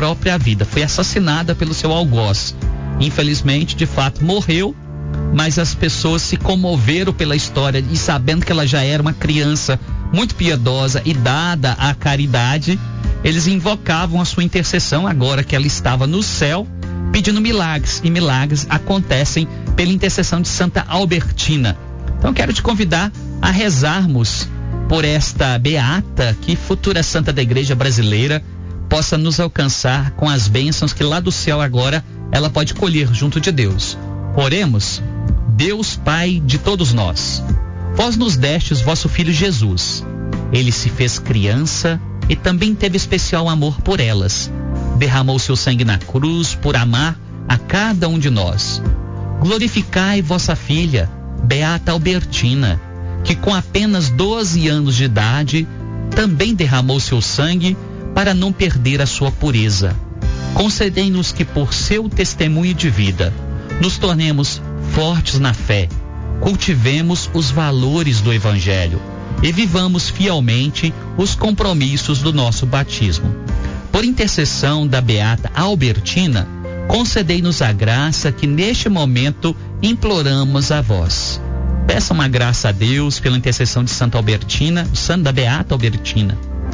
própria vida, foi assassinada pelo seu algoz. Infelizmente, de fato, morreu, mas as pessoas se comoveram pela história e sabendo que ela já era uma criança muito piedosa e dada à caridade, eles invocavam a sua intercessão agora que ela estava no céu, pedindo milagres, e milagres acontecem pela intercessão de Santa Albertina. Então quero te convidar a rezarmos por esta beata, que futura santa da igreja brasileira possa nos alcançar com as bênçãos que lá do céu agora ela pode colher junto de Deus. Oremos. Deus Pai de todos nós, vós nos destes vosso Filho Jesus. Ele se fez criança e também teve especial amor por elas. Derramou seu sangue na cruz por amar a cada um de nós. Glorificai vossa filha, Beata Albertina, que com apenas 12 anos de idade também derramou seu sangue para não perder a sua pureza. Concedei-nos que por seu testemunho de vida nos tornemos fortes na fé, cultivemos os valores do Evangelho e vivamos fielmente os compromissos do nosso batismo. Por intercessão da Beata Albertina, concedei-nos a graça que neste momento imploramos a vós. Peça uma graça a Deus pela intercessão de Santa Albertina, da Beata Albertina.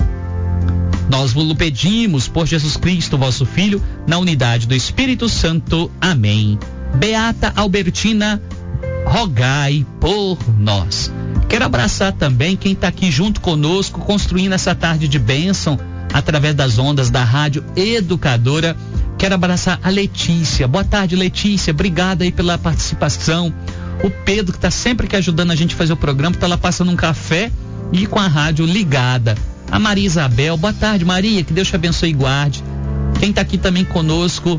Nós vos pedimos por Jesus Cristo, vosso Filho, na unidade do Espírito Santo. Amém. Beata Albertina, rogai por nós. Quero abraçar também quem está aqui junto conosco, construindo essa tarde de bênção, através das ondas da Rádio Educadora. Quero abraçar a Letícia. Boa tarde, Letícia. Obrigada aí pela participação. O Pedro, que está sempre aqui ajudando a gente a fazer o programa, está lá passando um café e com a rádio ligada. A Maria Isabel. Boa tarde, Maria. Que Deus te abençoe e guarde. Quem está aqui também conosco,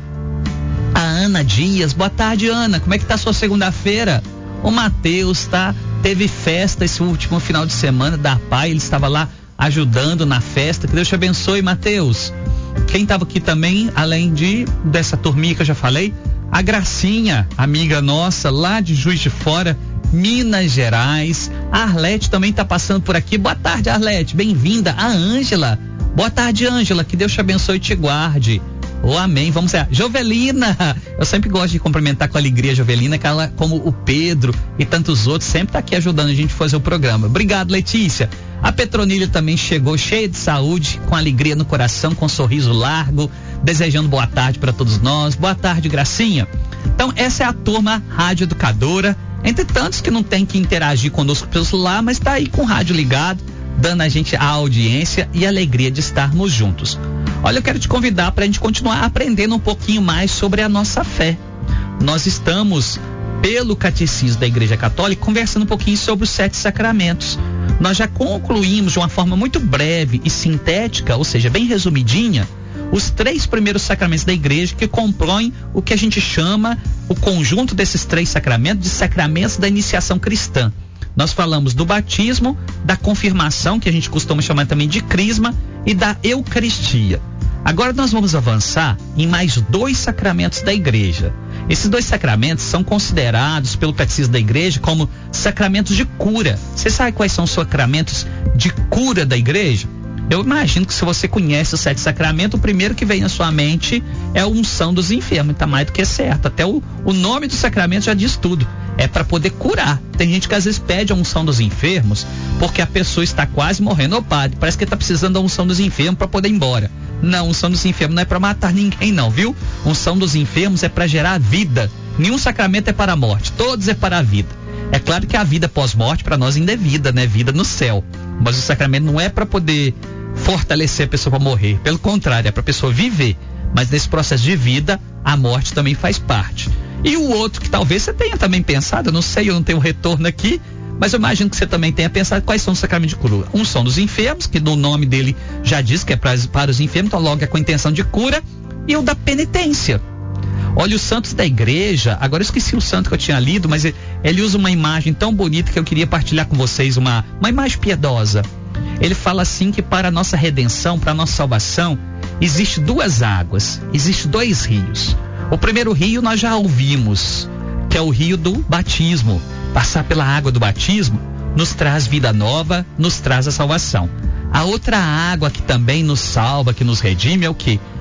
a Ana Dias. Boa tarde, Ana. Como é que tá a sua segunda-feira? O Matheus, tá? Teve festa esse último final de semana da PAI. Ele estava lá ajudando na festa. Que Deus te abençoe, Matheus. Quem estava aqui também, além dessa turminha que eu já falei, a Gracinha, amiga nossa, lá de Juiz de Fora, Minas Gerais. A Arlete também tá passando por aqui. Boa tarde, Arlete. Bem-vinda. A Ângela. Boa tarde, Ângela. Que Deus te abençoe e te guarde. Oh, amém. Vamos lá. Jovelina. Eu sempre gosto de cumprimentar com alegria a Jovelina, que ela, como o Pedro e tantos outros, sempre tá aqui ajudando a gente a fazer o programa. Obrigado, Letícia. A Petronília também chegou cheia de saúde, com alegria no coração, com um sorriso largo, desejando boa tarde para todos nós. Boa tarde, Gracinha. Então, essa é a turma Rádio Educadora, entre tantos que não tem que interagir conosco pelo celular, mas tá aí com o rádio ligado, dando a gente a audiência e a alegria de estarmos juntos. Olha, eu quero te convidar para a gente continuar aprendendo um pouquinho mais sobre a nossa fé. Nós estamos, pelo Catecismo da Igreja Católica, conversando um pouquinho sobre os 7 sacramentos. Nós já concluímos de uma forma muito breve e sintética, ou seja, bem resumidinha, os 3 primeiros sacramentos da igreja, que compõem o que a gente chama, o conjunto desses 3 sacramentos, de sacramentos da iniciação cristã. Nós falamos do batismo, da confirmação, que a gente costuma chamar também de crisma, e da Eucaristia. Agora nós vamos avançar em mais 2 sacramentos da igreja. Esses 2 sacramentos são considerados pelo Catecismo da Igreja como sacramentos de cura. Você sabe quais são os sacramentos de cura da igreja? Eu imagino que se você conhece os 7 sacramentos, o primeiro que vem na sua mente é a unção dos enfermos. Está mais do que certo. Até o nome do sacramento já diz tudo. É para poder curar. Tem gente que às vezes pede a unção dos enfermos porque a pessoa está quase morrendo. Ô padre, parece que está precisando da unção dos enfermos para poder ir embora. Não, unção dos enfermos não é para matar ninguém não, viu? Unção dos enfermos é para gerar vida. Nenhum sacramento é para a morte, todos é para a vida. É claro que a vida pós-morte para nós ainda é vida, né? Vida no céu. Mas o sacramento não é para poder fortalecer a pessoa para morrer. Pelo contrário, é para a pessoa viver. Mas nesse processo de vida, a morte também faz parte. E o outro que talvez você tenha também pensado, eu não sei, eu não tenho retorno aqui, mas eu imagino que você também tenha pensado quais são os sacramentos de cura. Unção dos enfermos, que no nome dele já diz que é para os enfermos, então logo é com a intenção de cura, e o da penitência. Olha, os santos da igreja, agora eu esqueci o santo que eu tinha lido, mas ele usa uma imagem tão bonita que eu queria partilhar com vocês, uma imagem piedosa. Ele fala assim que para a nossa redenção, para a nossa salvação, existe 2 águas, existe 2 rios. O primeiro rio nós já ouvimos, que é o rio do batismo. Passar pela água do batismo nos traz vida nova, nos traz a salvação. A outra água que também nos salva, que nos redime, é o quê? São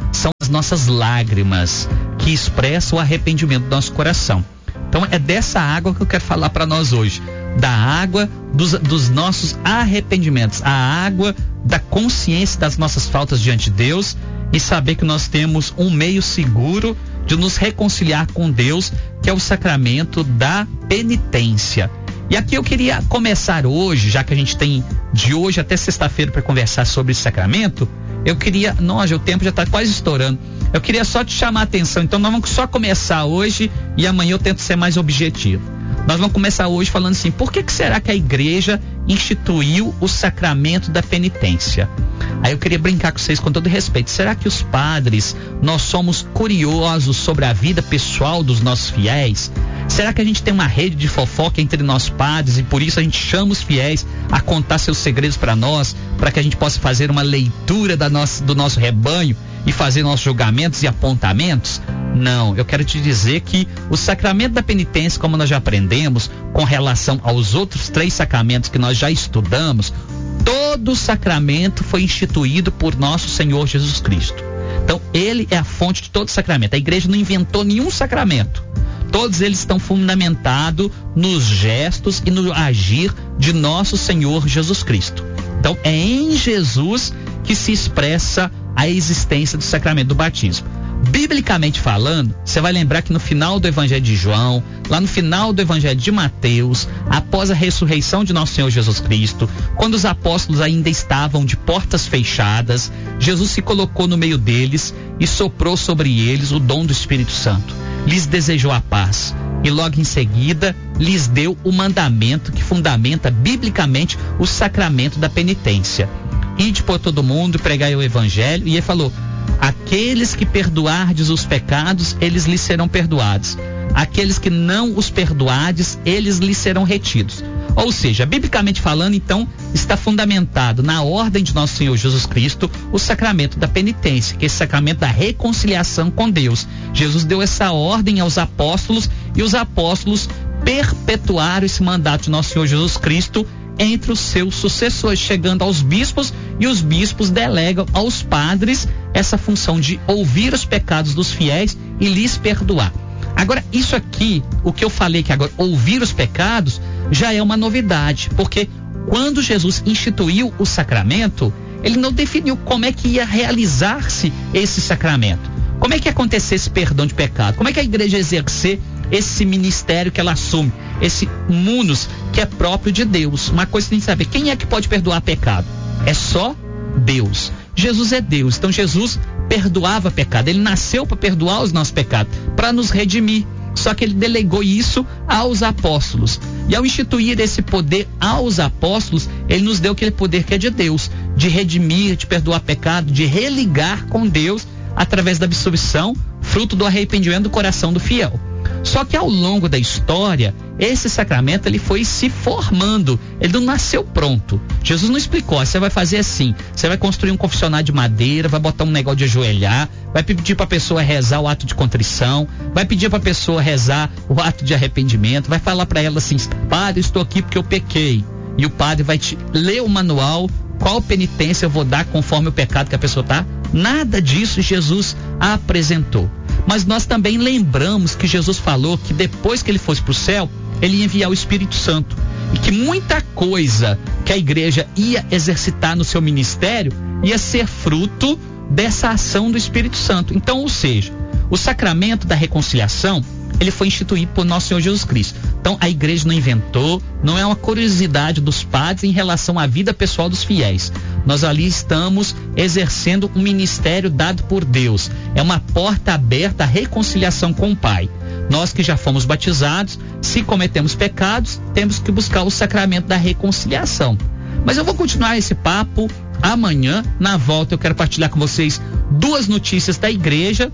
as nossas lágrimas, que expressam o arrependimento do nosso coração. Então é dessa água que eu quero falar para nós hoje, da água dos nossos arrependimentos, a água da consciência das nossas faltas diante de Deus e saber que nós temos um meio seguro de nos reconciliar com Deus, que é o sacramento da penitência. E aqui eu queria começar hoje, já que a gente tem de hoje até sexta-feira para conversar sobre esse sacramento, eu queria, o tempo já está quase estourando, eu queria só te chamar a atenção, então nós vamos só começar hoje e amanhã eu tento ser mais objetivo. Nós vamos começar hoje falando assim, por que será que a igreja instituiu o sacramento da penitência? Aí eu queria brincar com vocês com todo respeito, será que os padres, nós somos curiosos sobre a vida pessoal dos nossos fiéis? Será que a gente tem uma rede de fofoca entre nós padres e por isso a gente chama os fiéis a contar seus segredos para nós, para que a gente possa fazer uma leitura do nosso rebanho e fazer nossos julgamentos e apontamentos? Não, eu quero te dizer que o sacramento da penitência, como nós já aprendemos, com relação aos outros 3 sacramentos que nós já estudamos, todo sacramento foi instituído por nosso Senhor Jesus Cristo. Então, ele é a fonte de todo sacramento. A igreja não inventou nenhum sacramento. Todos eles estão fundamentados nos gestos e no agir de nosso Senhor Jesus Cristo. Então, é em Jesus que se expressa a existência do sacramento do batismo. Biblicamente falando, você vai lembrar que no final do Evangelho de João, lá no final do Evangelho de Mateus, após a ressurreição de nosso Senhor Jesus Cristo, quando os apóstolos ainda estavam de portas fechadas, Jesus se colocou no meio deles e soprou sobre eles o dom do Espírito Santo. Lhes desejou a paz e logo em seguida lhes deu o mandamento que fundamenta biblicamente o sacramento da penitência. Ide por todo mundo, pregai o Evangelho, e ele falou: aqueles que perdoardes os pecados, eles lhes serão perdoados. Aqueles que não os perdoardes, eles lhes serão retidos. Ou seja, biblicamente falando, então, está fundamentado na ordem de nosso Senhor Jesus Cristo o sacramento da penitência, que é esse sacramento da reconciliação com Deus. Jesus deu essa ordem aos apóstolos e os apóstolos perpetuaram esse mandato de nosso Senhor Jesus Cristo entre os seus sucessores, chegando aos bispos, e os bispos delegam aos padres essa função de ouvir os pecados dos fiéis e lhes perdoar. Agora, isso aqui, o que eu falei que agora, ouvir os pecados, já é uma novidade, porque quando Jesus instituiu o sacramento, ele não definiu como é que ia realizar-se esse sacramento. Como é que ia acontecer esse perdão de pecado? Como é que a igreja ia exercer esse ministério que ela assume, esse munus que é próprio de Deus? Uma coisa que tem que saber, quem é que pode perdoar pecado? É só Deus. Jesus é Deus, então Jesus perdoava pecado, ele nasceu para perdoar os nossos pecados, para nos redimir. Só que ele delegou isso aos apóstolos. E ao instituir esse poder aos apóstolos, ele nos deu aquele poder que é de Deus, de redimir, de perdoar pecado, de religar com Deus através da absolvição, fruto do arrependimento do coração do fiel. Só que ao longo da história, esse sacramento ele foi se formando, ele não nasceu pronto. Jesus não explicou, você vai fazer assim, você vai construir um confessionário de madeira, vai botar um negócio de ajoelhar, vai pedir para a pessoa rezar o ato de contrição, vai pedir para a pessoa rezar o ato de arrependimento, vai falar para ela assim: padre, estou aqui porque eu pequei. E o padre vai te ler o manual, qual penitência eu vou dar conforme o pecado que a pessoa está. Nada disso Jesus apresentou. Mas nós também lembramos que Jesus falou que depois que ele fosse para o céu, ele ia enviar o Espírito Santo. E que muita coisa que a igreja ia exercitar no seu ministério ia ser fruto dessa ação do Espírito Santo. Então, ou seja, o sacramento da reconciliação, ele foi instituído por nosso Senhor Jesus Cristo. Então, a igreja não inventou, não é uma curiosidade dos padres em relação à vida pessoal dos fiéis. Nós ali estamos exercendo um ministério dado por Deus. É uma porta aberta à reconciliação com o Pai. Nós que já fomos batizados, se cometemos pecados, temos que buscar o sacramento da reconciliação. Mas eu vou continuar esse papo amanhã. Na volta eu quero partilhar com vocês 2 notícias da igreja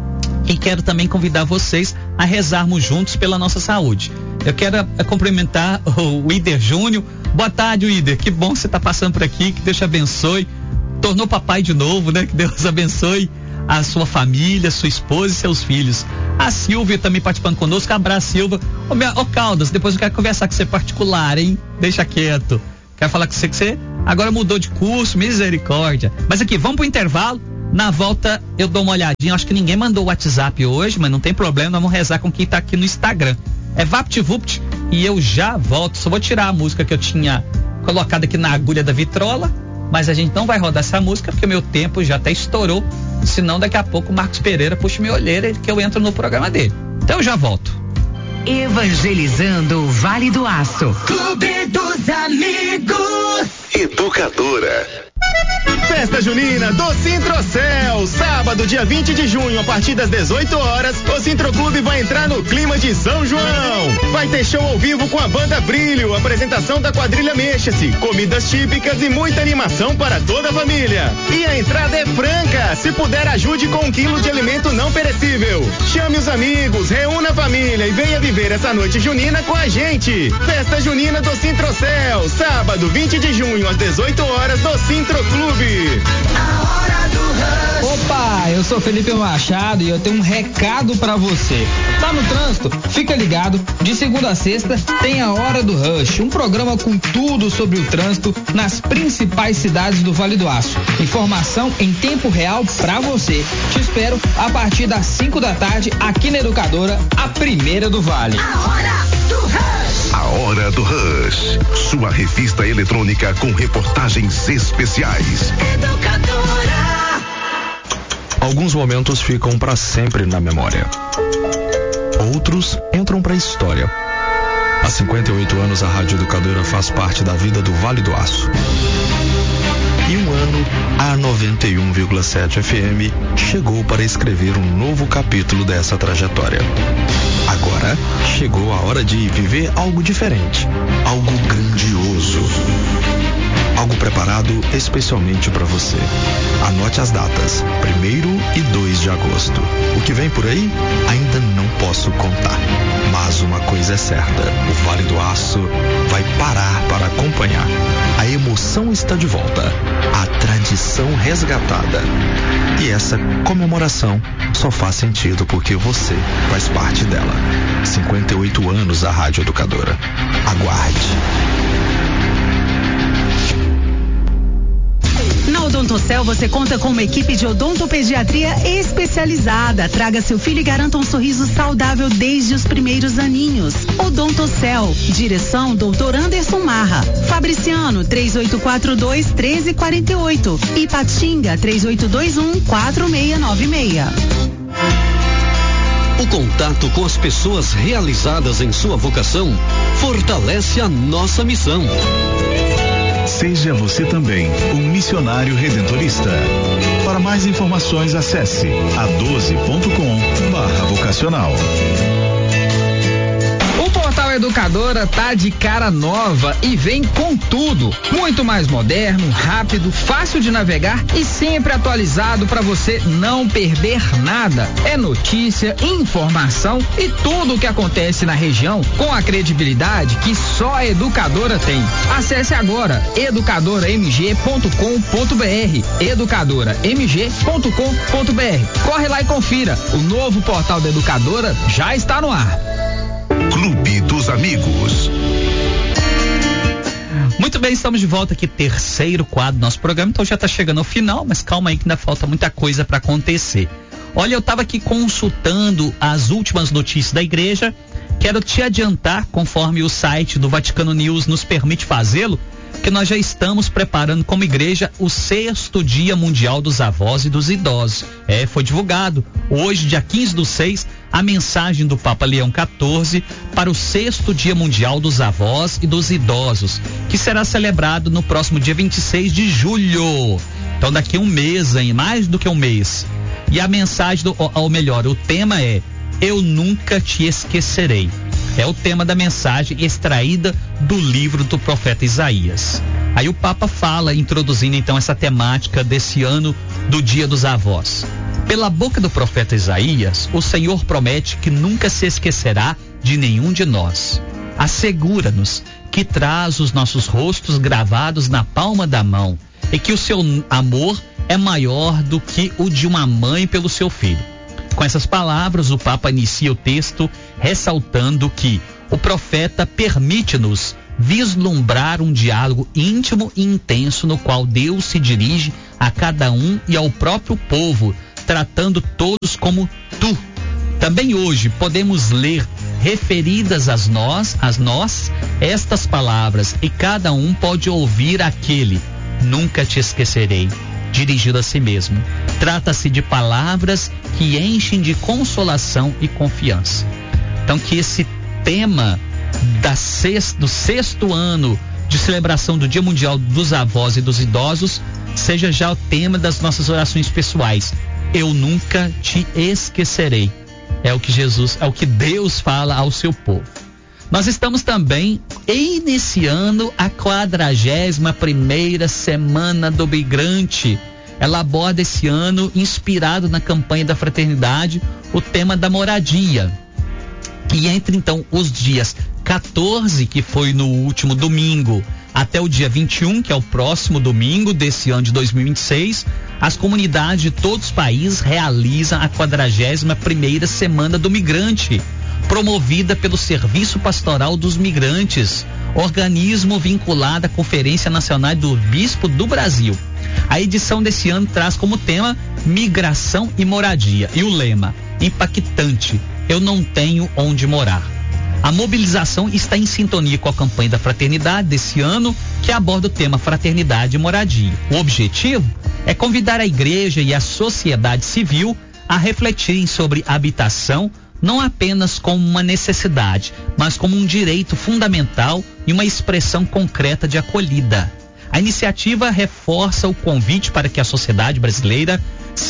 e quero também convidar vocês a rezarmos juntos pela nossa saúde. Eu quero cumprimentar o Ider Júnior. Boa tarde, Ider. Que bom que você está passando por aqui. Que Deus te abençoe. Tornou papai de novo, né? Que Deus abençoe a sua família, sua esposa e seus filhos. A Silvia também participando conosco. Abraço, Silvia. Ô Caldas, depois eu quero conversar com você particular, hein? Deixa quieto. Quero falar com você que você agora mudou de curso, misericórdia. Mas aqui, vamos pro intervalo. Na volta eu dou uma olhadinha, acho que ninguém mandou o WhatsApp hoje, mas não tem problema, nós vamos rezar com quem tá aqui no Instagram. É VaptVupt e eu já volto, só vou tirar a música que eu tinha colocado aqui na agulha da vitrola, mas a gente não vai rodar essa música porque o meu tempo já até estourou, senão daqui a pouco o Marcos Pereira puxa minha olheira que eu entro no programa dele. Então eu já volto. Evangelizando o Vale do Aço. Clube dos Amigos. Educadora. Festa Junina do Sintrocel, sábado, dia 20 de junho, a partir das 18 horas, o Sintroclube vai entrar no clima de São João. Vai ter show ao vivo com a banda Brilho, apresentação da quadrilha Mexa-se, comidas típicas e muita animação para toda a família. E a entrada é franca, se puder ajude com 1 quilo de alimento não perecível. Chame os amigos, reúna a família e venha viver essa noite junina com a gente. Festa Junina do Sintrocel, sábado, 20 de junho, às 18 horas, no Sintroclube. A hora do rush. Opa, eu sou Felipe Machado e eu tenho um recado pra você. Tá no trânsito? Fica ligado. De segunda a sexta tem a Hora do Rush, um programa com tudo sobre o trânsito nas principais cidades do Vale do Aço. Informação em tempo real pra você. Te espero a partir das 5 da tarde aqui na Educadora, a primeira do Vale. A hora do rush. A Hora do Rush, sua revista eletrônica com reportagens especiais. Educadora. Alguns momentos ficam para sempre na memória. Outros entram para a história. Há 58 anos a Rádio Educadora faz parte da vida do Vale do Aço. E um ano, a 91,7 FM chegou para escrever um novo capítulo dessa trajetória. Agora chegou a hora de viver algo diferente, algo grandioso. Algo preparado especialmente para você. Anote as datas, 1º e 2 de agosto. O que vem por aí, ainda não posso contar. Mas uma coisa é certa, o Vale do Aço vai parar para acompanhar. A emoção está de volta, a tradição resgatada. E essa comemoração só faz sentido porque você faz parte dela. 58 anos a Rádio Educadora. Aguarde. Na Odontocel você conta com uma equipe de odontopediatria especializada. Traga seu filho e garanta um sorriso saudável desde os primeiros aninhos. Odontocel, direção Dr. Anderson Marra. Fabriciano 3842-1348. Ipatinga 3821-4696. O contato com as pessoas realizadas em sua vocação fortalece a nossa missão. Seja você também um missionário redentorista. Para mais informações, acesse a12.com/vocacional. O Portal Educadora tá de cara nova e vem com tudo. Muito mais moderno, rápido, fácil de navegar e sempre atualizado para você não perder nada. É notícia, informação e tudo o que acontece na região com a credibilidade que só a Educadora tem. Acesse agora educadoramg.com.br, educadoramg.com.br. Corre lá e confira. O novo Portal da Educadora já está no ar. Clube dos Amigos. Muito bem, estamos de volta aqui, terceiro quadro do nosso programa, então já está chegando ao final, mas calma aí que ainda falta muita coisa para acontecer. Olha, eu estava aqui consultando as últimas notícias da igreja, quero te adiantar, conforme o site do Vaticano News nos permite fazê-lo, que nós já estamos preparando como igreja o 6º Dia Mundial dos Avós e dos Idosos. Foi divulgado hoje, dia 15/6, a mensagem do Papa Leão XIV para o 6º Dia Mundial dos Avós e dos Idosos, que será celebrado no próximo dia 26 de julho. Então daqui a um mês, hein? Mais do que um mês. E a mensagem, o tema é: Eu nunca te esquecerei. É o tema da mensagem extraída do livro do profeta Isaías. Aí o Papa fala, introduzindo então essa temática desse ano do Dia dos Avós. Pela boca do profeta Isaías, o Senhor promete que nunca se esquecerá de nenhum de nós. Assegura-nos que traz os nossos rostos gravados na palma da mão e que o seu amor é maior do que o de uma mãe pelo seu filho. Com essas palavras, o Papa inicia o texto ressaltando que o profeta permite-nos vislumbrar um diálogo íntimo e intenso no qual Deus se dirige a cada um e ao próprio povo, tratando todos como tu. Também hoje podemos ler referidas a nós estas palavras, e cada um pode ouvir aquele: nunca te esquecerei, dirigido a si mesmo. Trata-se de palavras que enchem de consolação e confiança. Então, que esse tema do sexto ano de celebração do Dia Mundial dos Avós e dos Idosos seja já o tema das nossas orações pessoais. Eu nunca te esquecerei. É o que Deus fala ao seu povo. Nós estamos também iniciando a 41ª Semana do Migrante. Ela aborda esse ano, inspirado na campanha da fraternidade, o tema da moradia. E entre então os dias 14, que foi no último domingo, até o dia 21, que é o próximo domingo desse ano de 2026, as comunidades de todos os países realizam a 41ª Semana do Migrante, promovida pelo Serviço Pastoral dos Migrantes, organismo vinculado à Conferência Nacional do Bispo do Brasil. A edição desse ano traz como tema migração e moradia, e o lema impactante: eu não tenho onde morar. A mobilização está em sintonia com a campanha da fraternidade desse ano, que aborda o tema fraternidade e moradia. O objetivo é convidar a igreja e a sociedade civil a refletirem sobre habitação, não apenas como uma necessidade, mas como um direito fundamental e uma expressão concreta de acolhida. A iniciativa reforça o convite para que a sociedade brasileira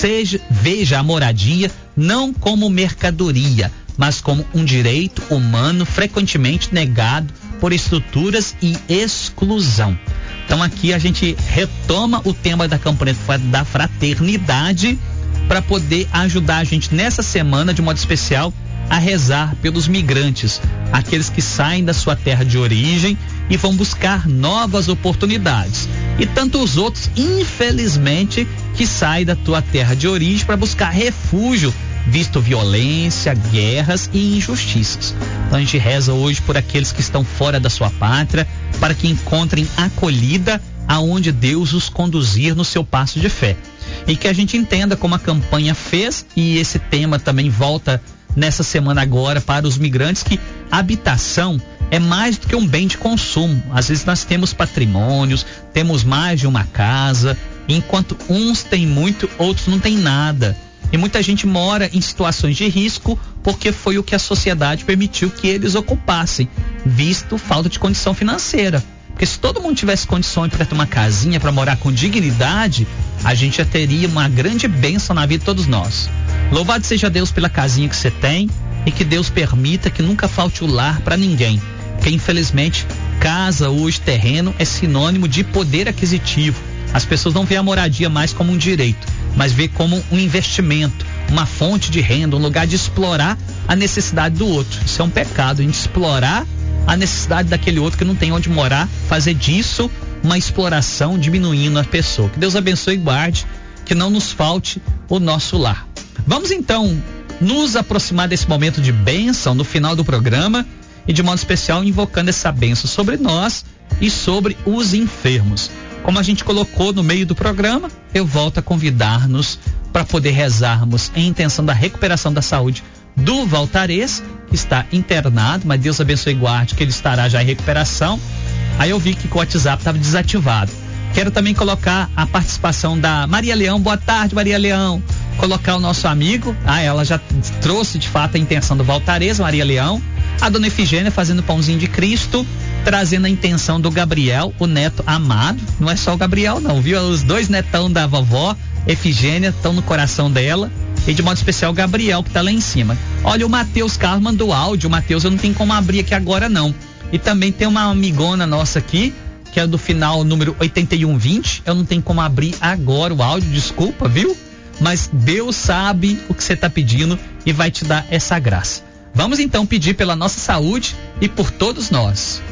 veja a moradia não como mercadoria, mas como um direito humano frequentemente negado por estruturas e exclusão. Então aqui a gente retoma o tema da campanha da fraternidade para poder ajudar a gente nessa semana, de modo especial, a rezar pelos migrantes, aqueles que saem da sua terra de origem e vão buscar novas oportunidades. E tanto os outros, infelizmente, que saem da tua terra de origem para buscar refúgio, visto violência, guerras e injustiças. Então a gente reza hoje por aqueles que estão fora da sua pátria, para que encontrem acolhida aonde Deus os conduzir no seu passo de fé. E que a gente entenda como a campanha fez, e esse tema também volta nessa semana agora para os migrantes, que habitação é mais do que um bem de consumo. Às vezes nós temos patrimônios, temos mais de uma casa, enquanto uns têm muito, outros não têm nada. E muita gente mora em situações de risco porque foi o que a sociedade permitiu que eles ocupassem, visto falta de condição financeira. Porque se todo mundo tivesse condições para ter uma casinha, para morar com dignidade, a gente já teria uma grande bênção na vida de todos nós. Louvado seja Deus pela casinha que você tem, e que Deus permita que nunca falte o lar para ninguém. Porque infelizmente, casa hoje, terreno, é sinônimo de poder aquisitivo. As pessoas não veem a moradia mais como um direito, mas vê como um investimento, uma fonte de renda, um lugar de explorar a necessidade do outro. Isso é um pecado, a gente explorar a necessidade daquele outro que não tem onde morar, fazer disso uma exploração, diminuindo a pessoa. Que Deus abençoe e guarde, que não nos falte o nosso lar. Vamos então nos aproximar desse momento de bênção no final do programa, e de modo especial invocando essa bênção sobre nós e sobre os enfermos. Como a gente colocou no meio do programa, eu volto a convidar-nos para poder rezarmos em intenção da recuperação da saúde do Valtarez, que está internado, mas Deus abençoe e guarde, que ele estará já em recuperação. Aí eu vi que o WhatsApp estava desativado. Quero também colocar a participação da Maria Leão. Boa tarde, Maria Leão. Colocar o nosso amigo, ela já trouxe de fato a intenção do Valtarez, Maria Leão. A dona Efigênia fazendo pãozinho de Cristo, trazendo a intenção do Gabriel, o neto amado. Não é só o Gabriel não, viu? Os dois netão da vovó Efigênia estão no coração dela. E de modo especial o Gabriel, que tá lá em cima. Olha, o Matheus Carlos mandou áudio. O Matheus, eu não tenho como abrir aqui agora não. E também tem uma amigona nossa aqui, que é do final número 8120. Eu não tenho como abrir agora o áudio, desculpa, viu? Mas Deus sabe o que você tá pedindo e vai te dar essa graça. Vamos então pedir pela nossa saúde e por todos nós.